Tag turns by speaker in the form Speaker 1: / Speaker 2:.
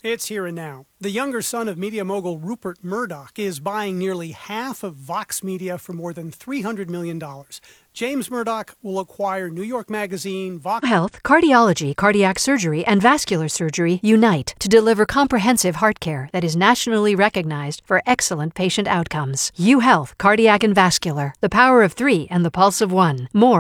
Speaker 1: It's here and now. The younger son of media mogul Rupert Murdoch is buying nearly half of Vox Media for more than $300 million. James Murdoch will acquire New York Magazine, Vox
Speaker 2: Health, cardiology, cardiac surgery, and vascular surgery unite to deliver comprehensive heart care that is nationally recognized for excellent patient outcomes. UHealth, cardiac and vascular, the power of 3 and the pulse of 1. More